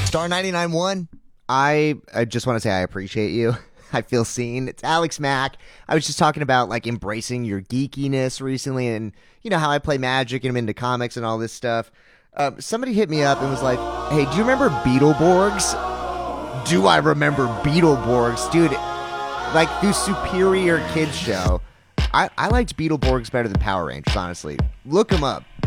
Star 99.1. I just want to say I appreciate you. I feel seen. It's Alex Mack. I was just talking about like embracing your geekiness recently, and you know how I play Magic and I'm into comics and all this stuff. Somebody hit me up and was like, "Hey, do you remember Beetleborgs?" Do I remember Beetleborgs, dude? Like through Superior Kids Show, I liked Beetleborgs better than Power Rangers. Honestly, look them up.